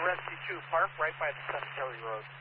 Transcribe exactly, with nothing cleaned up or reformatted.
Rescue two, park right by the cemetery road.